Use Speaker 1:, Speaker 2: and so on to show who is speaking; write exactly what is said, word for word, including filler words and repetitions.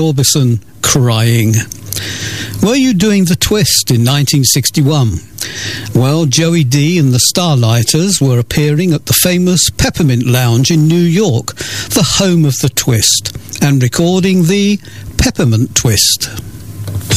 Speaker 1: Orbison crying. Were you doing the twist in nineteen sixty-one? Well, Joey D and the Starlighters were appearing at the famous Peppermint Lounge in New York, the home of the twist, and recording the Peppermint Twist.